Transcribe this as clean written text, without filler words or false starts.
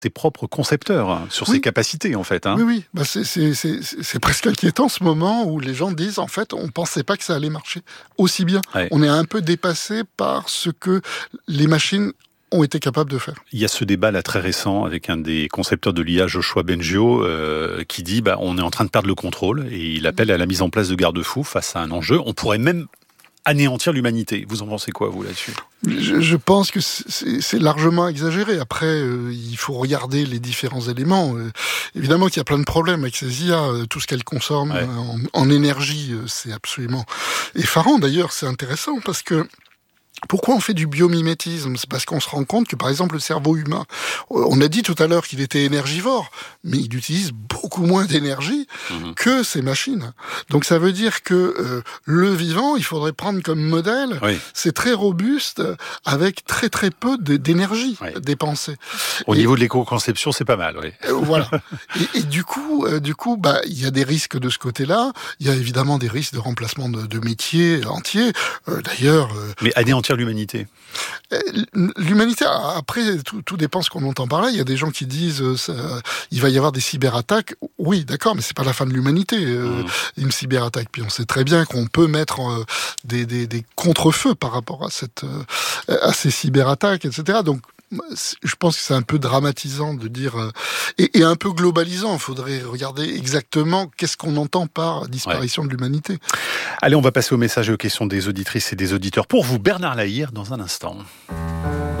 tes propres concepteurs sur ses capacités, en fait. Oui. C'est presque inquiétant ce moment où les gens disent, en fait, on pensait pas que ça allait marcher aussi bien. Ouais. On est un peu dépassé par ce que les machines ont été capables de faire. Il y a ce débat là très récent avec un des concepteurs de l'IA, Joshua Bengio, qui dit on est en train de perdre le contrôle, et il appelle à la mise en place de garde-fous face à un enjeu. On pourrait même anéantir l'humanité. Vous en pensez quoi, vous, là-dessus ? Je pense que c'est largement exagéré. Après, il faut regarder les différents éléments. Évidemment qu'il y a plein de problèmes avec ces IA. Tout ce qu'elles consomment en énergie, c'est absolument effarant. D'ailleurs, c'est intéressant parce que pourquoi on fait du biomimétisme ? C'est parce qu'on se rend compte que, par exemple, le cerveau humain, on a dit tout à l'heure qu'il était énergivore, mais il utilise beaucoup moins d'énergie que ces machines. Donc ça veut dire que le vivant, il faudrait prendre comme modèle, c'est très robuste, avec très très peu d'énergie dépensée. Au niveau de l'éco-conception, c'est pas mal, Voilà. Et du coup, il y a des risques de ce côté-là. Il y a évidemment des risques de remplacement de métiers entiers. D'ailleurs... Mais anéantir l'humanité. L'humanité, après, tout dépend ce qu'on entend par là. Il y a des gens qui disent il va y avoir des cyberattaques. Oui, d'accord, mais c'est pas la fin de l'humanité, une cyberattaque. Puis on sait très bien qu'on peut mettre des contre-feux par rapport à ces cyberattaques, etc. Donc, je pense que c'est un peu dramatisant de dire et un peu globalisant. Il faudrait regarder exactement qu'est-ce qu'on entend par disparition de l'humanité. Allez, on va passer au message et aux questions des auditrices et des auditeurs. Pour vous, Bernard Lahire, dans un instant.